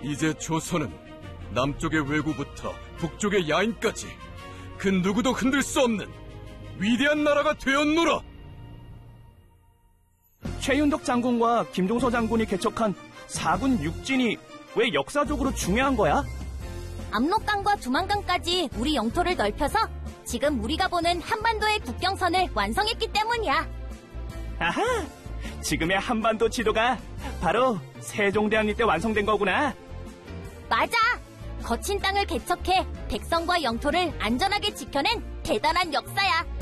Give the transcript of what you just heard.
이제 조선은 남쪽의 왜구부터 북쪽의 야인까지 그 누구도 흔들 수 없는 위대한 나라가 되었노라. 최윤덕 장군과 김동서 장군이 개척한 4군 육진이 왜 역사적으로 중요한 거야? 압록강과 두만강까지 우리 영토를 넓혀서 지금 우리가 보는 한반도의 국경선을 완성했기 때문이야. 아하! 지금의 한반도 지도가 바로 세종대왕님 때 완성된 거구나. 맞아! 거친 땅을 개척해 백성과 영토를 안전하게 지켜낸 대단한 역사야.